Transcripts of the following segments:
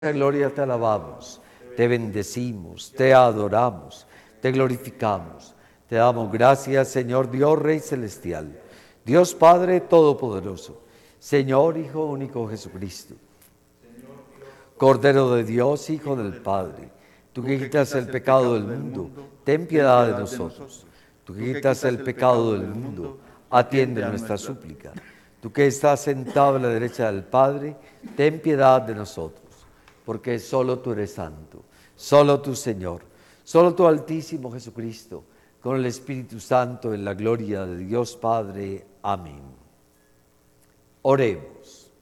gloria te alabamos, te bendecimos, te adoramos, te glorificamos. Te damos gracias, Señor Dios Rey Celestial, Dios Padre Todopoderoso, Señor Hijo único Jesucristo, Cordero de Dios, Hijo del Padre. Tú que quitas el pecado del mundo, ten piedad de nosotros. Tú que quitas el pecado del mundo, atiende nuestra súplica. Tú que estás sentado a la derecha del Padre, ten piedad de nosotros. Porque solo tú eres santo, solo tú, Señor, solo tú, Altísimo Jesucristo, con el Espíritu Santo, en la gloria de Dios Padre. Amén. Oremos.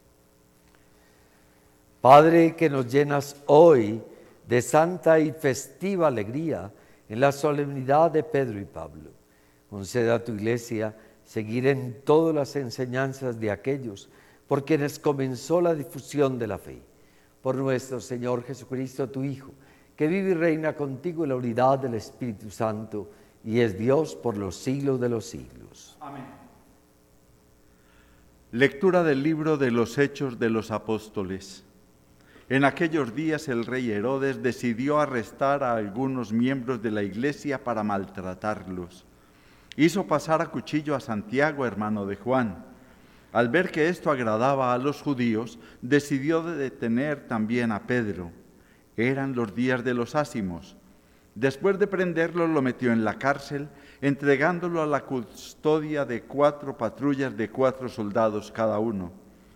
Padre, que nos llenas hoy de santa y festiva alegría en la solemnidad de Pedro y Pablo, conceda a tu Iglesia seguir en todas las enseñanzas de aquellos por quienes comenzó la difusión de la fe. Por nuestro Señor Jesucristo, tu Hijo, que vive y reina contigo en la unidad del Espíritu Santo, y es Dios por los siglos de los siglos. Amén. Lectura del libro de los Hechos de los Apóstoles. En aquellos días el rey Herodes decidió arrestar a algunos miembros de la Iglesia para maltratarlos. Hizo pasar a cuchillo a Santiago, hermano de Juan. Al ver que esto agradaba a los judíos, decidió detener también a Pedro. Eran los días de los ázimos. Después de prenderlo, lo metió en la cárcel, entregándolo a la custodia de 4 patrullas de 4 soldados cada uno.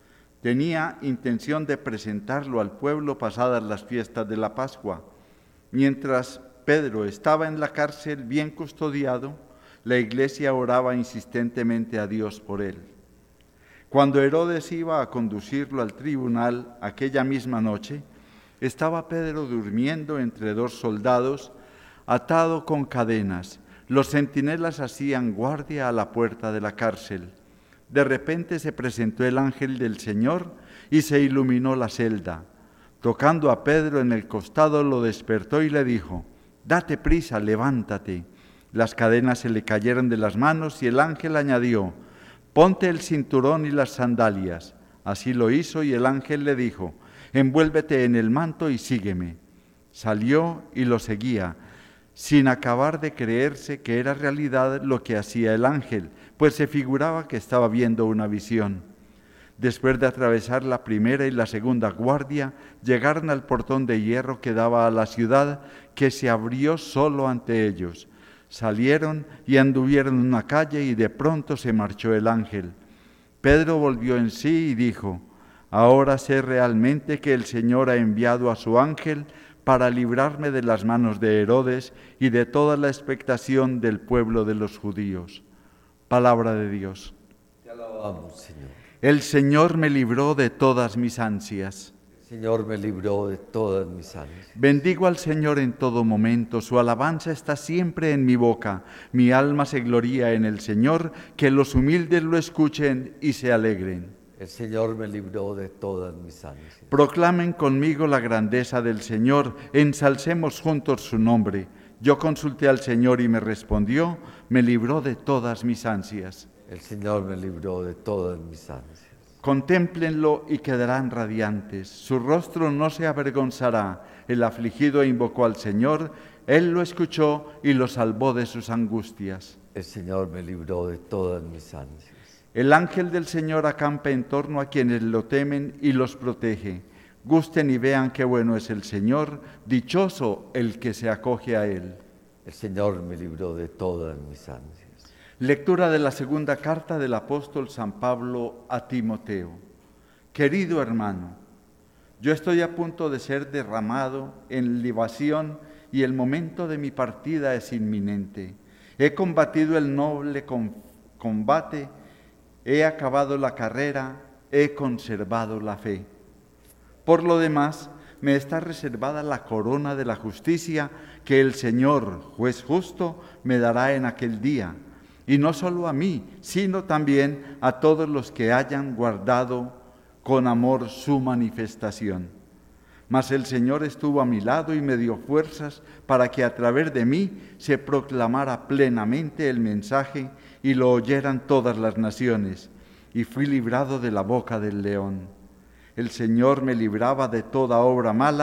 Tenía intención de presentarlo al pueblo pasadas las fiestas de la Pascua. Mientras Pedro estaba en la cárcel bien custodiado, la Iglesia oraba insistentemente a Dios por él. Cuando Herodes iba a conducirlo al tribunal aquella misma noche, estaba Pedro durmiendo entre 2 soldados, atado con cadenas. Los centinelas hacían guardia a la puerta de la cárcel. De repente se presentó el ángel del Señor y se iluminó la celda. Tocando a Pedro en el costado, lo despertó y le dijo: «Date prisa, levántate». Las cadenas se le cayeron de las manos y el ángel añadió: «Ponte el cinturón y las sandalias». Así lo hizo y el ángel le dijo: «Envuélvete en el manto y sígueme». Salió y lo seguía, sin acabar de creerse que era realidad lo que hacía el ángel, pues se figuraba que estaba viendo una visión. Después de atravesar la primera y la segunda guardia, llegaron al portón de hierro que daba a la ciudad, que se abrió solo ante ellos. Salieron y anduvieron una calle y de pronto se marchó el ángel. Pedro volvió en sí y dijo: «Ahora sé realmente que el Señor ha enviado a su ángel para librarme de las manos de Herodes y de toda la expectación del pueblo de los judíos». Palabra de Dios. Te alabamos, Señor. El Señor me libró de todas mis ansias. El Señor me libró de todas mis ansias. Bendigo al Señor en todo momento, su alabanza está siempre en mi boca. Mi alma se gloría en el Señor, que los humildes lo escuchen y se alegren. El Señor me libró de todas mis ansias. Proclamen conmigo la grandeza del Señor, ensalcemos juntos su nombre. Yo consulté al Señor y me respondió, me libró de todas mis ansias. El Señor me libró de todas mis ansias. Contémplenlo y quedarán radiantes, su rostro no se avergonzará. El afligido invocó al Señor, Él lo escuchó y lo salvó de sus angustias. El Señor me libró de todas mis ansias. El ángel del Señor acampa en torno a quienes lo temen y los protege. Gusten y vean qué bueno es el Señor, dichoso el que se acoge a Él. El Señor me libró de todas mis ansias. Lectura de la segunda carta del apóstol San Pablo a Timoteo. Querido hermano, yo estoy a punto de ser derramado en libación y el momento de mi partida es inminente. He combatido el noble combate, he acabado la carrera, he conservado la fe. Por lo demás, me está reservada la corona de la justicia que el Señor, juez justo, me dará en aquel día. Y no solo a mí, sino también a todos los que hayan guardado con amor su manifestación. Mas el Señor estuvo a mi lado y me dio fuerzas para que a través de mí se proclamara plenamente el mensaje y lo oyeran todas las naciones. Y fui librado de la boca del león. El Señor me libraba de toda obra mala